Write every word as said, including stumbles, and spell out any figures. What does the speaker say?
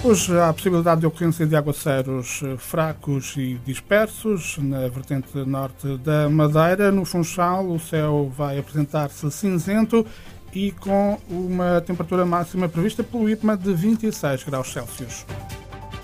Hoje há a possibilidade de ocorrência de aguaceiros fracos e dispersos na vertente norte da Madeira. No Funchal, o céu vai apresentar-se cinzento e com uma temperatura máxima prevista pelo IPMA de vinte e seis graus Celsius.